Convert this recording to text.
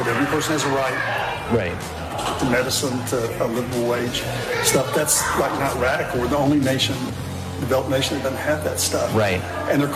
that every person has a right Right. to medicine, to a livable wage stuff. That's like not radical. We're the only nation, developed nation that doesn't have that stuff. Right. And they're